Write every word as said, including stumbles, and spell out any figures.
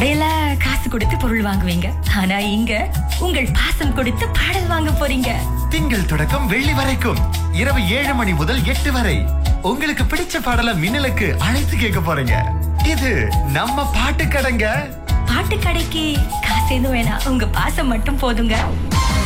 கடையில காசு கொடுத்து பொருள் வாங்குவீங்க, ஆனா இங்க உங்கள் பாசம் கொடுத்து பாடல் வாங்க போறீங்க. திங்கள் தொடக்கம் வெள்ளி வரைக்கும் இரவு ஏழு மணி முதல் எட்டு வரை உங்களுக்கு பிடிச்ச பாடலை மின்னலுக்கு அழைத்து கேட்க போறீங்க. இது நம்ம பாட்டு கடைங்க. பாட்டு கடைக்கு காசு எதுவும் வேணாம், உங்க பாசம் மட்டும் போதுங்க.